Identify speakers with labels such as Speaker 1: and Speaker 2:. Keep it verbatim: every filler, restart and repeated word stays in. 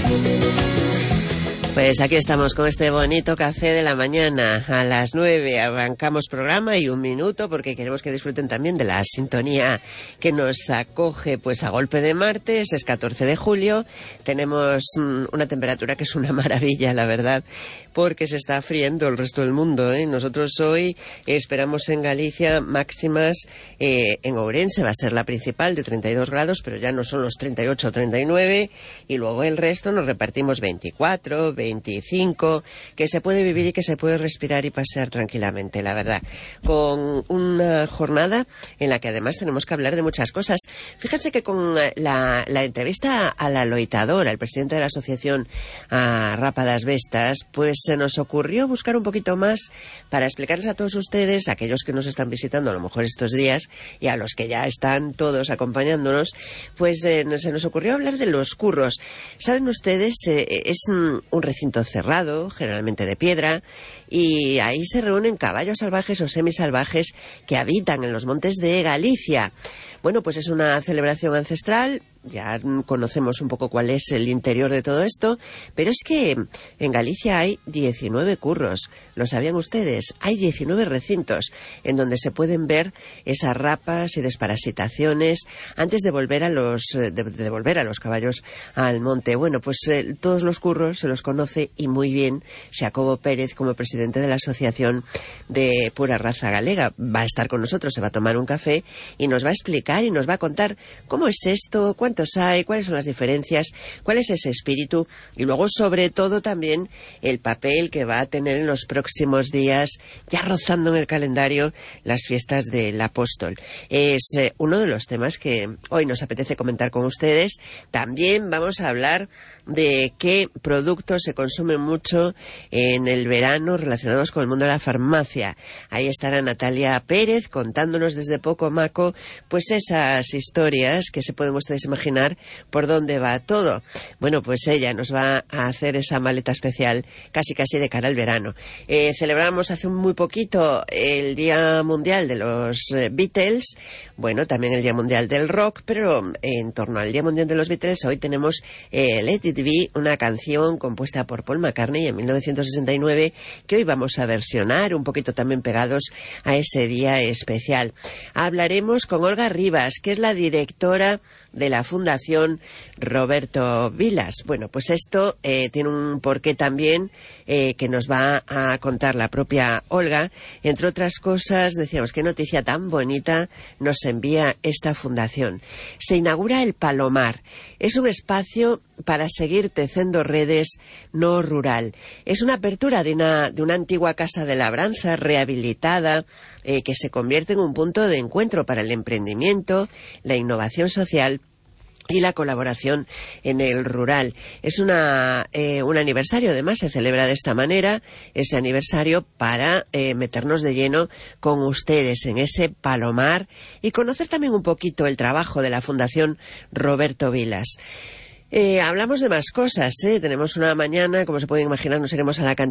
Speaker 1: Pues aquí estamos con este bonito café de la mañana. A las nueve arrancamos programa y un minuto porque queremos que disfruten también de la sintonía que nos acoge pues a golpe de martes. Es catorce de julio. Tenemos mmm, una temperatura que es una maravilla, la verdad, porque se está friendo el resto del mundo, ¿eh? Nosotros hoy esperamos en Galicia máximas, eh, en Ourense va a ser la principal de treinta y dos grados, pero ya no son los treinta y ocho o treinta y nueve, y luego el resto nos repartimos veinticuatro, veinticinco, que se puede vivir y que se puede respirar y pasear tranquilamente, la verdad. Con una jornada en la que además tenemos que hablar de muchas cosas. Fíjense que con la, la entrevista a la loitadora, el presidente de la asociación a Rápadas Vestas, pues se nos ocurrió buscar un poquito más para explicarles a todos ustedes, a aquellos que nos están visitando a lo mejor estos días y a los que ya están todos acompañándonos, pues eh, se nos ocurrió hablar de los curros. Saben ustedes, eh, es un recinto cerrado, generalmente de piedra, y ahí se reúnen caballos salvajes o semisalvajes que habitan en los montes de Galicia. Bueno, pues es una celebración ancestral. Ya conocemos un poco cuál es el interior de todo esto, pero es que en Galicia hay diecinueve curros. ¿Lo sabían ustedes? Hay diecinueve recintos en donde se pueden ver esas rapas y desparasitaciones antes de volver a los de, de volver a los caballos al monte. Bueno, pues eh, todos los curros se los conoce y muy bien Xacobo Pérez como presidente de la Asociación de Pura Raza Galega. Va a estar con nosotros, se va a tomar un café y nos va a explicar y nos va a contar cómo es esto, cuánto hay, cuáles son las diferencias, cuál es ese espíritu y luego sobre todo también el papel que va a tener en los próximos días, ya rozando en el calendario, las fiestas del Apóstol. Es eh, uno de los temas que hoy nos apetece comentar con ustedes. También vamos a hablar de qué productos se consumen mucho en el verano relacionados con el mundo de la farmacia. Ahí estará Natalia Pérez contándonos desde Poco Maco pues esas historias que se pueden ustedes imaginar por dónde va todo. Bueno, pues ella nos va a hacer esa maleta especial casi casi de cara al verano. Eh, celebramos hace muy poquito el Día Mundial de los eh, Beatles, bueno, también el Día Mundial del Rock, pero en torno al Día Mundial de los Beatles hoy tenemos eh, Let It Be, una canción compuesta por Paul McCartney en mil novecientos sesenta y nueve que hoy vamos a versionar un poquito también pegados a ese día especial. Hablaremos con Olga Rivas, que es la directora de la Fundación Roberto Vilas. Bueno, pues esto eh, tiene un porqué también eh, que nos va a contar la propia Olga. Entre otras cosas, decíamos, qué noticia tan bonita nos envía esta fundación. Se inaugura el Palomar. Es un espacio para seguir tecendo redes no rural. Es una apertura de una, de una antigua casa de labranza rehabilitada eh, que se convierte en un punto de encuentro para el emprendimiento, la innovación social y la colaboración en el rural. Es una eh, un aniversario, además se celebra de esta manera, ese aniversario para eh, meternos de lleno con ustedes en ese Palomar y conocer también un poquito el trabajo de la Fundación Roberto Vilas. Eh, hablamos de más cosas, ¿eh? Tenemos una mañana, como se pueden imaginar, nos iremos a la cantina